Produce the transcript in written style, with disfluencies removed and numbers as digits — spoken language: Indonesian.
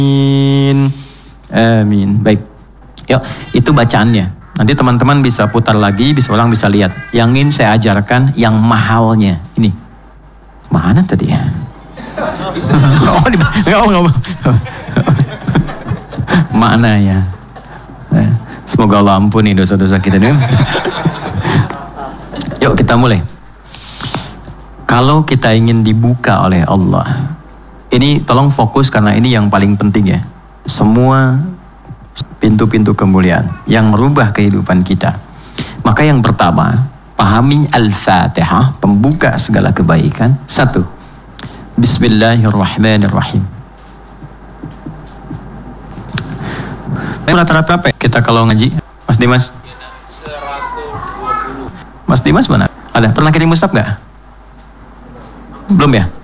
Amin. Baik. Yuk, itu bacaannya. Nanti teman-teman bisa putar lagi, orang bisa lihat. Yang ingin saya ajarkan yang mahalnya. Ini. Mana tadi ya? Mana ya? Semoga Allah ampuni dosa-dosa kita nih. Yuk kita mulai. Kalau kita ingin dibuka oleh Allah, ini tolong fokus karena ini yang paling penting ya. Semua pintu-pintu kemuliaan yang merubah kehidupan kita. Maka yang pertama, pahami Al-Fatihah, pembuka segala kebaikan. 1. Bismillahirrahmanirrahim. Rata-rata kita kalau ngaji, Mas Dimas? 120. Mas Dimas mana? Ada? Pernah kirim mushaf gak? Belum ya?